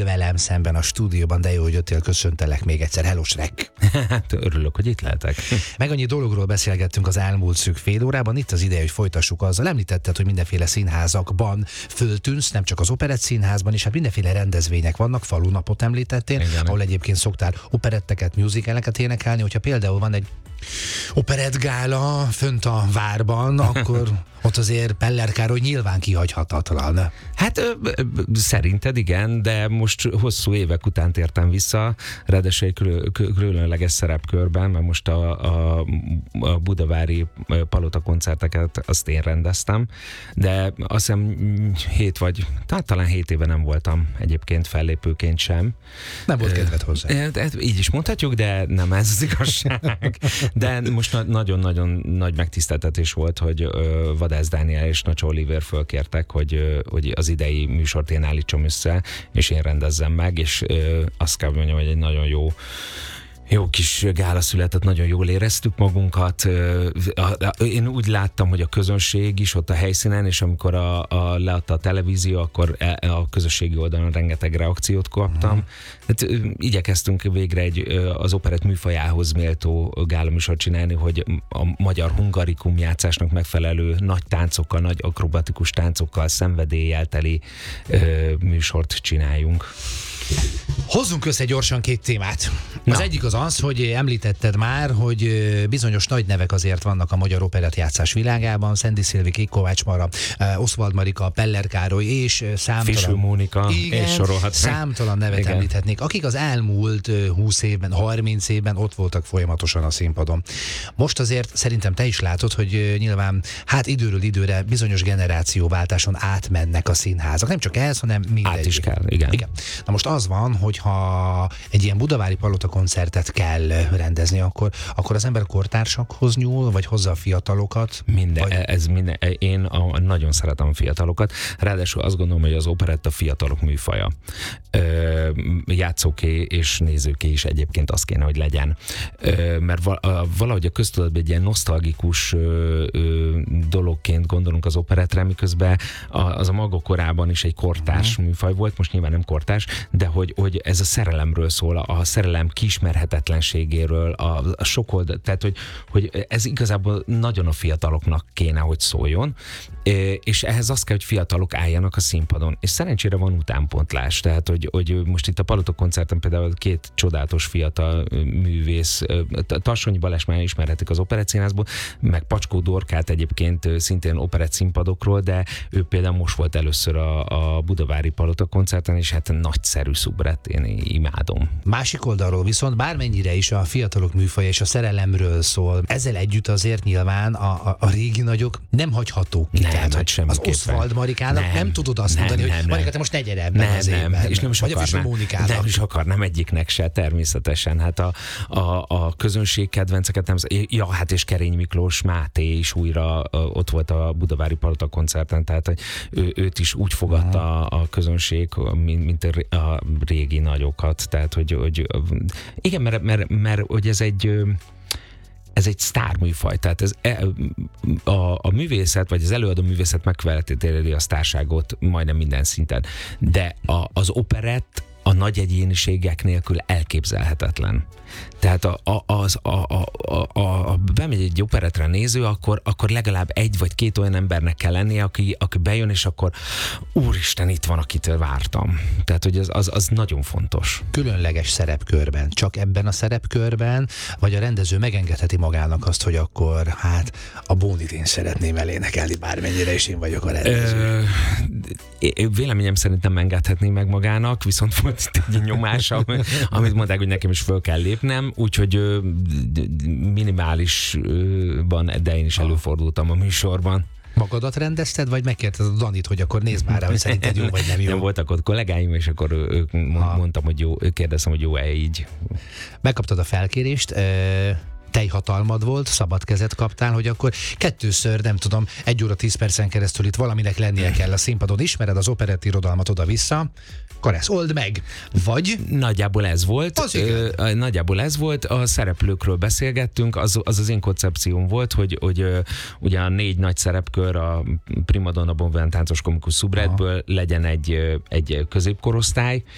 velem szemben a stúdióban, de jó, hogy jöttél, köszöntelek még egyszer. Hello, Shrek! Hát örülök, hogy itt lehetek. Meg annyi dologról beszélgettünk az elmúlt szűk fél órában, itt az ideje, hogy folytassuk azzal. Említetted, hogy mindenféle színházakban föltűnsz, nem csak az Operett Színházban, és hát mindenféle rendezvények vannak, falunapot említettél, igen, ahol egyébként szoktál operetteket, musicaleket énekelni, hogyha például van egy operettgála fönt a várban, akkor ott azért Peller Károly nyilván kihagyhatatlan. Hát szerinted igen, de most hosszú évek után tértem vissza, ráadásul egy különleges szerepkörben, mert most a budavári Palota koncerteket azt én rendeztem, de azt hiszem 7 éve nem voltam egyébként fellépőként sem. Nem volt kedved hozzá. Így is mondhatjuk, de nem ez az igazság. De most nagyon-nagyon nagy megtiszteltetés volt, hogy Vadász Dániel és Nacsó Olivér fölkértek, hogy az idei műsort én állítsam össze, és én rendezzem meg, és azt kell mondjam, hogy egy nagyon jó kis gála született, nagyon jól éreztük magunkat. Én úgy láttam, hogy a közönség is ott a helyszínen, és amikor leadta a televízió, akkor a közösségi oldalon rengeteg reakciót kaptam. Hát, igyekeztünk végre az operett műfajához méltó gálaműsort csinálni, hogy a magyar hungarikum játszásnak megfelelő nagy táncokkal, nagy akrobatikus táncokkal, szenvedéllyel teli műsort csináljunk. Hozzunk össze gyorsan két témát. Az egyik az, hogy említetted már, hogy bizonyos nagy nevek azért vannak a magyar operettjátszás világában, Szendi Szilvi, Kék Kovács Mara, Oswald Marika, Peller Károly és számtalan... Fischer Mónika, és sorolhatnánk. Számtalan nevet említhetnék, akik az elmúlt 20 évben, 30 évben ott voltak folyamatosan a színpadon. Most azért szerintem te is látod, hogy nyilván hát időről időre bizonyos generációváltáson átmennek a színházak. Nem csak ez, hanem mindegy. Át is kell, igen. Na most az van, hogyha egy ilyen budavári Palota koncertet kell rendezni, akkor az ember kortársakhoz nyúl, vagy hozza a fiatalokat? Én nagyon szeretem a fiatalokat. Ráadásul azt gondolom, hogy az operetta fiatalok műfaja. Játszóké és nézőké is egyébként az kéne, hogy legyen. Mert valahogy a köztudatban egy ilyen nosztalgikus dologként gondolunk az operettre, miközben az a maga korában is egy kortárs műfaj volt, most nyilván nem kortárs, de hogy ez a szerelemről szól, a szerelem kiismerhetetlenségéről, a sok oldal, tehát hogy ez igazából nagyon a fiataloknak kéne, hogy szóljon, és ehhez azt kell, hogy fiatalok álljanak a színpadon. És szerencsére van utánpontlás, tehát hogy most itt a Palota koncerten például két csodálatos fiatal művész, Tarsonyi Balázs már ismerhetik az Operett Színházból, meg Pacskó Dorkát egyébként szintén operett színpadokról, de ő például most volt először a budavári Palota koncerten, és hát nagyszerű szubrett, én imádom. Másik oldalról viszont bármennyire is a fiatalok műfaja és a szerelemről szól, ezzel együtt azért nyilván a régi nagyok nem hagyhatók ki. Tehát, hát az Oswald Marikának nem tudod azt mondani, hogy Marika, te most ne gyere ebben az évben. És nem is akar, nem egyiknek se, természetesen. Hát a közönség kedvenceket nem... Ja, hát és Kerény Miklós Máté is újra ott volt a budavári Palota koncerten, tehát őt is úgy fogadta a közönség, mint a régi nagyokat. Tehát, hogy igen, mert hogy ez egy sztárműfaj, tehát a művészet, vagy az előadó művészet megfelelíti a sztárságot majdnem minden szinten. De az operett a nagy egyéniségek nélkül elképzelhetetlen. Tehát bemegy egy operettre néző, akkor legalább egy vagy két olyan embernek kell lennie, aki bejön, és akkor úristen, itt van, akitől vártam. Tehát, hogy az nagyon fontos. Különleges szerepkörben, csak ebben a szerepkörben, vagy a rendező megengedheti magának azt, hogy akkor hát a Bónit én szeretném elénekelni, bármennyire is én vagyok a rendező. Véleményem szerint nem engedhetné meg magának, viszont volt itt egy nyomás, amit mondták, hogy nekem is föl kell lépnem, úgyhogy minimálisban, de én is előfordultam a műsorban. Magadat rendezted, vagy megkérted a Danit, hogy akkor nézd már rá, hogy szerinted jó vagy nem jó? Nem, voltak ott kollégáim, és akkor mondtam, hogy jó, kérdeztem, hogy jó-e így. Megkaptad a felkérést, teljhatalmad volt, szabad kezet kaptál, hogy akkor kettőször, nem tudom, 1 óra 10 percen keresztül itt valaminek lennie kell a színpadon, ismered az operett irodalmat oda-vissza, akkor ezt old meg. Vagy... Nagyjából ez volt. Nagyjából ez volt. A szereplőkről beszélgettünk. Az én koncepcióm volt, hogy ugye a 4 nagy szerepkör a primadonna, bonvillán, táncos, komikus, szubrettből legyen egy középkorosztály,